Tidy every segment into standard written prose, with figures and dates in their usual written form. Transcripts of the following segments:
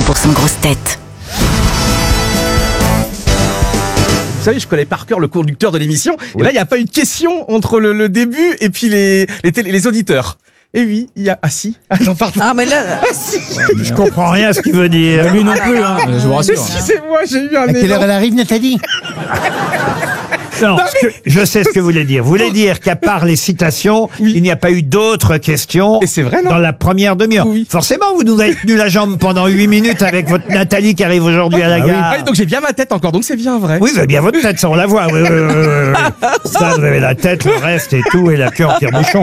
100% grosses têtes. Vous savez, je connais par cœur le conducteur de l'émission. Oui. Et là, il n'y a pas eu de question entre le début et puis les auditeurs. Et oui, il y a... Ah si. Non, pardon. Ah mais là... Je comprends rien à ce qu'il veut dire. Lui non plus, hein. Je vous rassure. Excusez-moi, j'ai eu un élan. À quelle heure elle arrive, Nathalie? Non, je sais ce que vous voulez dire. Vous voulez dire qu'à part les citations, il n'y a pas eu d'autres questions Et c'est vrai, non dans la première demi-heure. Oui. Forcément, vous nous avez tenu la jambe pendant 8 minutes avec votre Nathalie qui arrive aujourd'hui à la gare. Ah, donc j'ai bien ma tête encore, donc c'est bien vrai. Oui, vous avez bien votre tête, ça on la voit. Oui. Ça, vous avez la tête, le reste et tout, et la queue en tire-bouchon.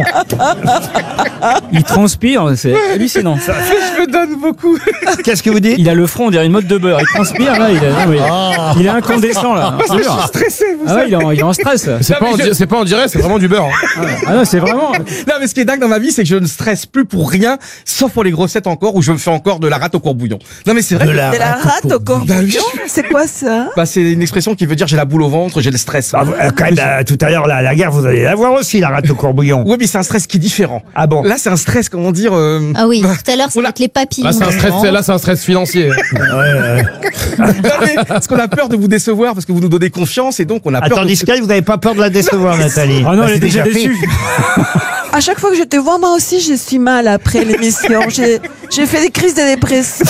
Il transpire, c'est hallucinant. Je me donne beaucoup. Qu'est-ce que vous dites? Il a le front, on dirait une motte de beurre. Il transpire, là. Il est incandescent, là. Parce que je suis stressé, vous Ah ouais, il est en stress. C'est pas en direct, c'est vraiment du beurre. Ah non, c'est vraiment... Non, mais ce qui est dingue dans ma vie, c'est que je ne stresse plus pour rien, sauf pour les grossettes encore, où je me fais encore de la rate au courbouillon. Non, mais c'est vrai. C'est la rate au corps. Bah oui. C'est quoi ça? Bah, c'est une expression qui veut dire j'ai la boule au ventre, j'ai le stress. Quand même, tout à l'heure, là, à la gare, vous allez la voir aussi, la rate au courbouillon. Oui, mais c'est un stress qui est différent. Ah bon? Là, c'est un stress, comment dire... Ah oui, tout à l'heure, c'est avec les papillons. Là, c'est un stress financier. Non, mais parce qu'on a peur de vous décevoir, parce que vous nous donnez confiance, et donc on a peur... Tandis qu'elle, vous n'avez pas peur de la décevoir, Nathalie? Ah non, elle est déjà déçue. À chaque fois que je te vois, moi aussi, je suis mal après l'émission. J'ai fait des crises de dépression.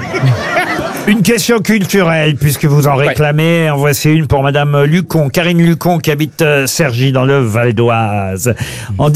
Une question culturelle, puisque vous en réclamez. En voici une pour Madame Lucon, Karine Lucon, qui habite Cergy, dans le Val d'Oise. En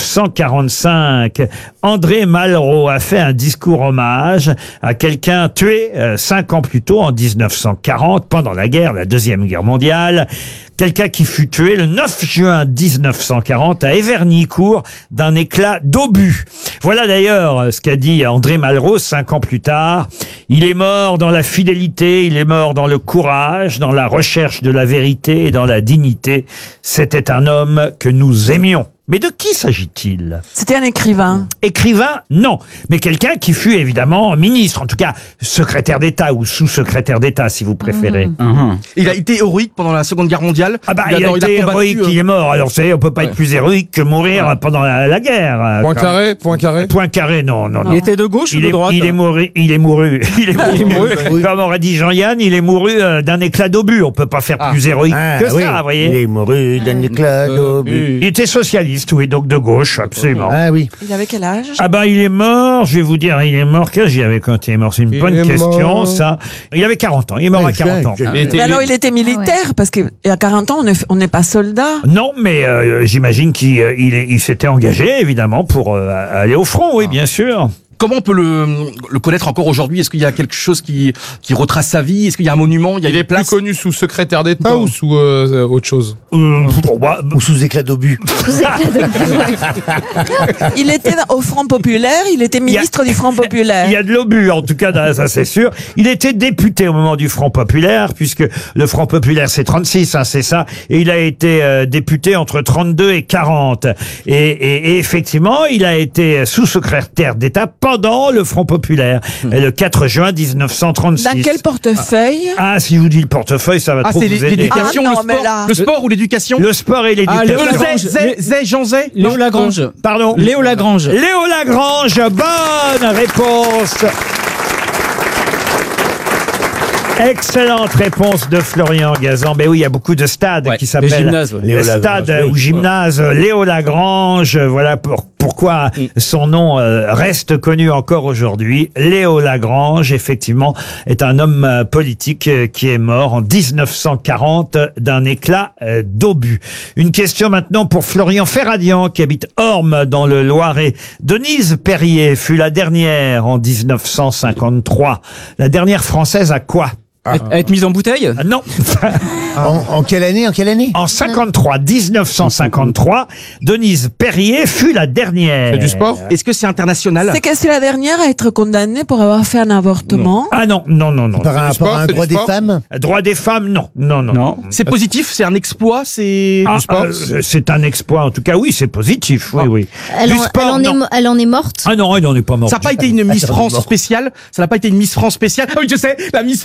1945, André Malraux a fait un discours hommage à quelqu'un tué 5 ans plus tôt, en 1940, pendant la guerre, la Deuxième Guerre mondiale. Quelqu'un qui fut tué le 9 juin 1940 à Evernicourt d'un éclat d'obus. Voilà d'ailleurs ce qu'a dit André Malraux 5 ans plus tard. Il est mort dans la fidélité, il est mort dans le courage, dans la recherche de la vérité et dans la dignité. C'était un homme que nous aimions. Mais de qui s'agit-il? C'était un écrivain. Écrivain, non. Mais quelqu'un qui fut évidemment ministre, en tout cas secrétaire d'État ou sous-secrétaire d'État, si vous préférez. Il a été héroïque pendant la Seconde Guerre mondiale. Ah bah, il a été héroïque, il est mort. Alors, vous savez, on peut pas être plus héroïque que mourir pendant la guerre. Point carré. Point carré, non. Il était de gauche ou de droite? Il est mouru. Comme aurait dit Jean-Yann, il est mouru d'un éclat d'obus. On peut pas faire plus héroïque que ça, vous voyez. Il est mouru d'un éclat d'obus. Il était socialiste, oui, donc de gauche, absolument. Ah oui. Il avait quel âge? Ah bah il est mort, je vais vous dire, il est mort, quel âge il avait quand il est mort? C'est une bonne question, ça. Il avait 40 ans, il est mort à 40 ans. Mais alors il était militaire, parce qu'à 40 ans, on n'est pas soldat. Non, mais j'imagine qu'il s'était engagé, évidemment, pour aller au front, oui, bien sûr. Comment on peut le connaître encore aujourd'hui? Est-ce qu'il y a quelque chose qui retrace sa vie? Est-ce qu'il y a un monument? Il est plus connu sous secrétaire d'État ou sous autre chose? Ou sous éclat d'obus. Il était au Front Populaire, il était ministre du Front Populaire. Il y a de l'obus, en tout cas, ça c'est sûr. Il était député au moment du Front Populaire, puisque le Front Populaire c'est 36, c'est ça, et il a été député entre 32 et 40. Et effectivement, il a été sous-secrétaire d'État pendant le Front Populaire, le 4 juin 1936. Dans quel portefeuille? Ah, si je vous dis le portefeuille, ça va trop vous aider. C'est l'éducation, le sport ou l'éducation? Le sport et l'éducation. Jean Zay Léo Lagrange. Pardon? Léo Lagrange. Léo Lagrange, bonne réponse. Excellente réponse de Florian Gazan. Ben oui, il y a beaucoup de stades qui s'appellent stade ou gymnase Léo Lagrange. Voilà pourquoi son nom reste connu encore aujourd'hui. Léo Lagrange, effectivement, est un homme politique qui est mort en 1940 d'un éclat d'obus. Une question maintenant pour Florian Ferradian qui habite Orme dans le Loiret. Denise Perrier fut la dernière en 1953. La dernière française à quoi? Être mise en bouteille? Non. En quelle année? En 1953, Denise Perrier fut la dernière. C'est du sport? Est-ce que c'est international? C'est que c'est la dernière à être condamnée pour avoir fait un avortement. Ah non. Par rapport à un droit des femmes? Droit des femmes, non. C'est positif, c'est un exploit, c'est... C'est un exploit, en tout cas, oui, c'est positif, oui. Elle en est morte? Ah non, elle n'en est pas morte. Ça n'a pas été une Miss France spéciale? Ça n'a pas été une Miss France spéciale? Ah oui, je sais, la Miss France qui avait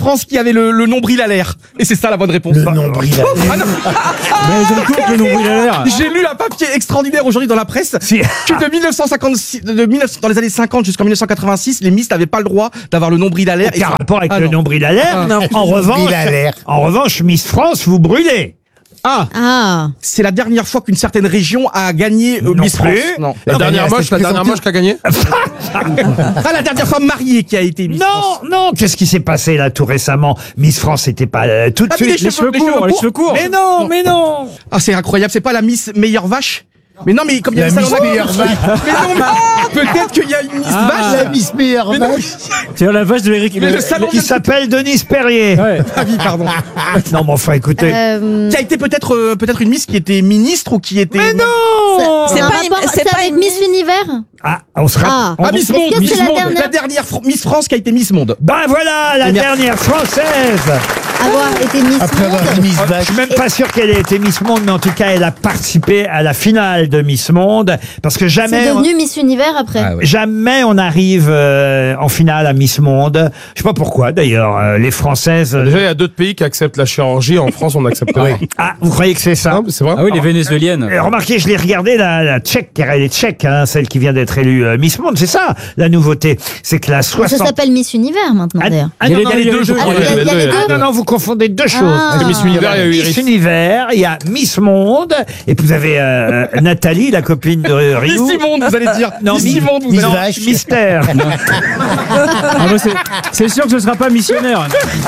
avait le nombril à l'air. Et c'est ça la bonne réponse. Le nombril à l'air. Ah non. Mais je me coupe le nombril à l'air. J'ai lu un papier extraordinaire aujourd'hui dans la presse Si. que de 1956, dans les années 50 jusqu'en 1986, les Miss n'avaient pas le droit d'avoir le nombril à l'air. Aucun rapport avec Ah le non. nombril à l'air. En revanche, Miss France, vous brûlez. Ah. C'est la dernière fois qu'une certaine région a gagné Non Miss plus. France. Non. La dernière moche qui a gagné. Ah, la dernière femme mariée qui a été Miss France. Non, qu'est-ce qui s'est passé là tout récemment? Miss France n'était pas tout de Ah, mais suite. les cheveux courts. Mais non. Ah, c'est incroyable. C'est pas la Miss meilleure vache? Mais non, mais comme il y a La eu ça Miss dans la- meilleure vache. Mais non, mais peut-être qu'il y a une Miss vache. La Miss meilleure Mais non, vache. C'est la vache de Eric. mais le salon Qui s'appelle Denise Perrier. Ouais. Ah oui, pardon. Non, mais enfin, écoutez. Qui a été peut-être une Miss qui était ministre ou qui était. Mais non. C'est Un pas rapport, une- c'est c'est pas avec une Miss Univers. Ah, on sera. Ah. on- Ah, Miss Est-ce Monde, que Miss c'est la Monde, dernière la dernière Miss France qui a été Miss Monde. Ben voilà, la dernière française. Avoir été Miss Après avoir Monde. dit Miss Je Vache. suis même pas sûr qu'elle ait été Miss Monde, mais en tout cas, elle a participé à la finale de Miss Monde, parce que C'est jamais, devenu Miss Univers après. jamais on arrive en finale à Miss Monde. Je sais pas pourquoi, d'ailleurs, les Françaises. Déjà, il y a d'autres pays qui acceptent la chirurgie. En France, on n'accepte pas. Ah, vous croyez que c'est ça? Ah, c'est vrai. Ah oui, les vénézuéliennes. Et remarquez, je l'ai regardé, la tchèque, car elle est tchèque, hein, celle qui vient d'être élue Miss Monde. C'est ça, la nouveauté. C'est que la Ça 60... s'appelle Miss Univers maintenant d'ailleurs. Il y a non, les deux, je Ah, crois. il y a les deux. Ah, non, vous confondez deux choses. Ah. Miss Univers, il y a eu Miss Iris. Univers, il y a Miss Monde, et puis vous avez Nathalie, la copine de Rio. Miss Monde, vous allez dire. Non, Miss Monde, vous Miss allez Vache. Mystère. Ah bah c'est sûr que ce sera pas missionnaire.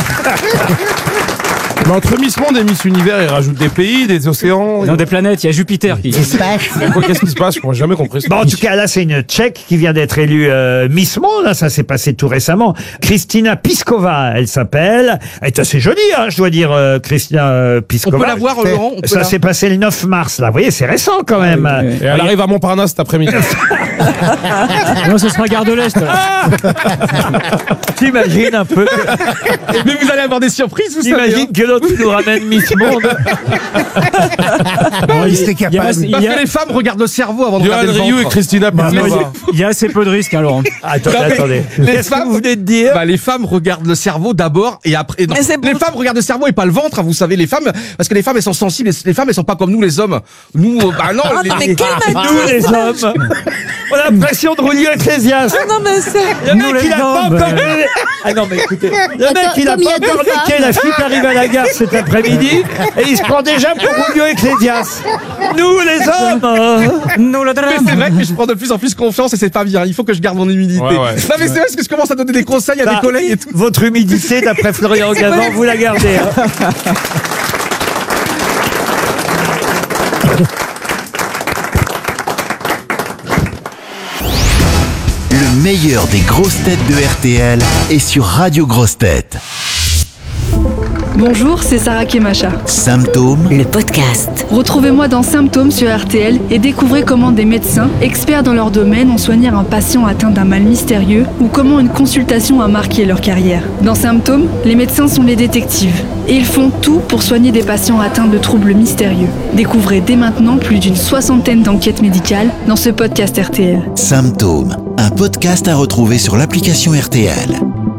Mais entre Miss Monde et Miss Univers, ils rajoutent des pays, des océans. Dans des planètes, il y a Jupiter qui. Qu'est-ce qui se passe? Je n'ai jamais compris ça. Bon, en tout cas, là, c'est une Tchèque qui vient d'être élue Miss Monde. Là, ça s'est passé tout récemment. Kristina Piskova, elle s'appelle. Elle est assez jolie, hein, je dois dire, Kristina Piskova. On peut la voir, Laurent. On peut Ça la- s'est passé le 9 mars, là. Vous voyez, c'est récent quand même. Et elle arrive à Montparnasse cet après-midi. Non, ce sera Gare de l'Est. T'imagines un peu. Mais vous allez avoir des surprises, vous savez. T'imagines que l'autre nous ramène Miss Monde. Il était capable. Parce que les femmes regardent le cerveau avant de Johan regarder le Rioux et ventre. Christina Piskova. Il y a assez peu de risques, hein, Laurent. Attendez, Non, mais attendez. les Qu'est-ce que femmes- vous venez de dire? Bah, les femmes regardent le cerveau d'abord et après. Non, Mais c'est les bon. femmes regardent le cerveau et pas le ventre, hein, vous savez, les femmes, parce que les femmes elles sont sensibles, les femmes elles sont pas comme nous les hommes. Nous, bah non. Ah non, mais quel Nous, les hommes, on a l'impression de rouler Ecclésiaste. Non, mais c'est. Le Nous, mec, les il a pas hommes, encore... Ah non, mais écoutez, le mec, il a comme il y pas a deux encore niqué, femmes. la flic arrive à la gare cet après-midi, et il se prend déjà pour Julio Ecclésiaste. Nous, les hommes, Nous, le Mais drame. c'est vrai que je prends de plus en plus confiance et c'est pas bien. Il faut que je garde mon humilité. Ouais, ouais. Non mais c'est vrai parce que je commence à donner des conseils à ça, des collègues et tout. votre humidité, d'après Florian Gazan, vous la gardez. Hein. Le meilleur des grosses têtes de RTL est sur Radio Grosses Têtes. Bonjour, c'est Sarah Kemacha. Symptômes, Le podcast. Retrouvez-moi dans Symptômes sur RTL et découvrez comment des médecins, experts dans leur domaine, ont soigné un patient atteint d'un mal mystérieux ou comment une consultation a marqué leur carrière. Dans Symptômes, les médecins sont les détectives et ils font tout pour soigner des patients atteints de troubles mystérieux. Découvrez dès maintenant plus d'une 60aine d'enquêtes médicales dans ce podcast RTL. Symptômes, un podcast à retrouver sur l'application RTL.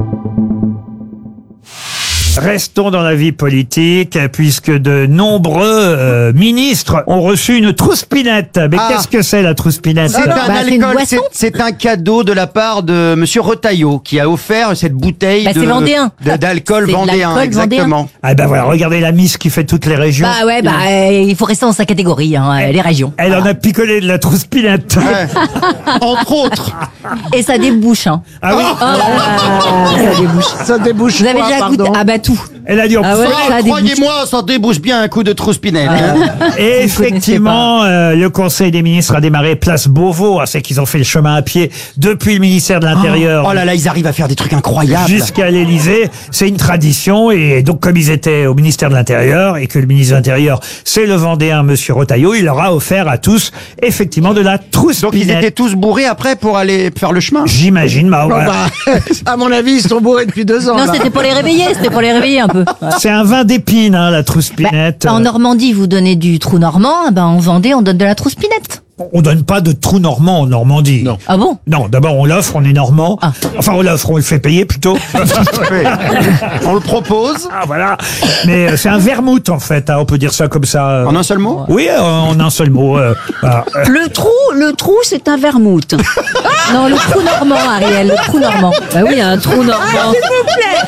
Restons dans la vie politique, puisque de nombreux ministres ont reçu une trousse-pinette. Mais qu'est-ce que c'est la trousse-pinette? C'est Bah, un c'est une alcool, boisson. c'est un cadeau de la part de Monsieur Retailleau qui a offert cette bouteille Bah, c'est vendéen. d'alcool C'est de vendéen, l'alcool exactement. Ah ben voilà, regardez la Miss qui fait toutes les régions. Bah ouais, il faut rester dans sa catégorie, hein, les régions. Elle en a picolé de la trousse-pinette. Ouais. Entre autres. Et ça débouche, hein. Ah oui, Ça débouche. Ça débouche. Vous avez quoi, déjà pardon goûté? Ah bah tout. elle a dû en Ah ouais, prendre. ça débouche. Croyez-moi, ça débouche bien un coup de trousse-pinette. hein. Et effectivement, le Conseil des ministres a démarré place Beauvau. Ah, c'est qu'ils ont fait le chemin à pied depuis le ministère de l'Intérieur. Oh là là, ils arrivent à faire des trucs incroyables. Jusqu'à l'Élysée, c'est une tradition, et donc comme ils étaient au ministère de l'Intérieur et que le ministre de l'Intérieur c'est le Vendéen Monsieur Retailleau, il leur a offert à tous effectivement de la trousse Donc ils étaient tous bourrés après pour aller faire le chemin. J'imagine, bah, Bon, voilà. bah, à mon avis, ils sont bourrés depuis 2 ans. Non, là. c'était pour les réveiller un peu. C'est un vin d'épine, hein, la trousse pinette. En Normandie, vous donnez du trou normand, en Vendée, on donne de la trousse pinette. On donne pas de trou normand en Normandie. Non. Ah bon? Non, d'abord on l'offre, on est normand. Ah. Enfin, on l'offre, on le fait payer plutôt. On le propose. Ah voilà. Mais c'est un vermouth en fait, hein, on peut dire ça comme ça. En un seul mot? Oui, en un seul mot. Voilà. Le trou, c'est un vermouth. Non, le trou normand, Ariel, le trou normand. Bah oui, un trou normand. S'il vous plaît,